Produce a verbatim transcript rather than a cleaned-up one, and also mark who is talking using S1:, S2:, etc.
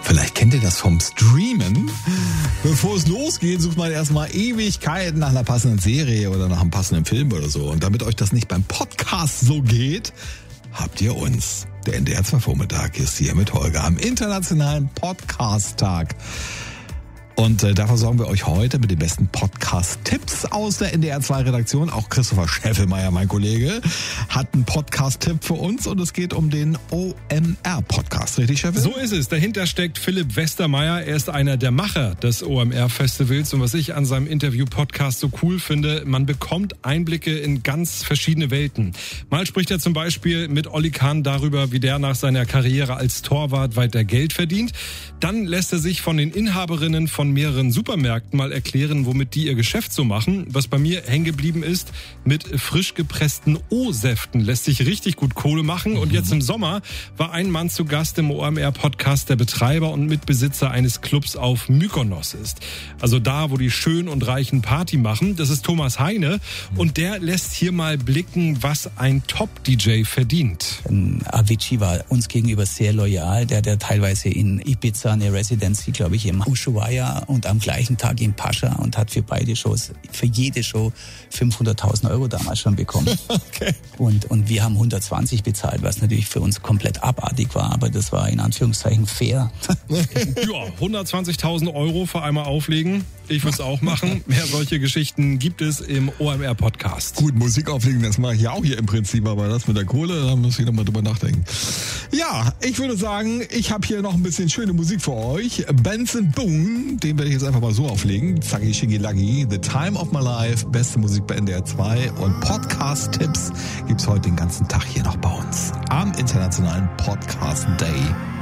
S1: Vielleicht kennt ihr das vom Streamen. Bevor es losgeht, sucht man erstmal Ewigkeiten nach einer passenden Serie oder nach einem passenden Film oder so. Und damit euch das nicht beim Podcast so geht, habt ihr uns. Der N D R zwei Vormittag ist hier mit Holger am Internationalen Podcast-Tag. Und äh, da versorgen wir euch heute mit den besten Podcast-Tipps aus der N D R zwei Redaktion. Auch Christopher Scheffelmeier, mein Kollege, hat einen Podcast-Tipp für uns und es geht um den O M R-Podcast. Richtig, Scheffel?
S2: So ist es. Dahinter steckt Philipp Westermeier. Er ist einer der Macher des O M R-Festivals. Und was ich an seinem Interview-Podcast so cool finde, man bekommt Einblicke in ganz verschiedene Welten. Mal spricht er zum Beispiel mit Olli Kahn darüber, wie der nach seiner Karriere als Torwart weiter Geld verdient. Dann lässt er sich von den Inhaberinnen von mehreren Supermärkten mal erklären, womit die ihr Geschäft so machen. Was bei mir hängen geblieben ist, mit frisch gepressten O-Säften lässt sich richtig gut Kohle machen. Und jetzt im Sommer war ein Mann zu Gast im O M R-Podcast, der Betreiber und Mitbesitzer eines Clubs auf Mykonos ist. Also da, wo die Schönen und Reichen Party machen. Das ist Thomas Heine. Und der lässt hier mal blicken, was ein Top-D J verdient.
S3: Avicii war uns gegenüber sehr loyal. Der hat ja teilweise in Ibiza eine Residency, glaube ich, im Ushuaia und am gleichen Tag in Pascha und hat für beide Shows, für jede Show fünfhunderttausend Euro damals schon bekommen.
S1: Okay.
S3: Und, und wir haben hundertzwanzig bezahlt, was natürlich für uns komplett abartig war, aber das war in Anführungszeichen fair.
S2: Ja, hundertzwanzigtausend Euro für einmal auflegen. Ich würde es auch machen. Mehr solche Geschichten gibt es im O M R-Podcast.
S1: Gut, Musik auflegen, das mache ich ja auch hier im Prinzip, aber das mit der Kohle, da muss ich nochmal drüber nachdenken. Ja, ich würde sagen, ich habe hier noch ein bisschen schöne Musik für euch. Benson Boone, den werde ich jetzt einfach mal so auflegen. Zacki Schicki Laggi, The Time of My Life, beste Musik bei N D R zwei und Podcast-Tipps gibt's heute den ganzen Tag hier noch bei uns am Internationalen Podcast Day.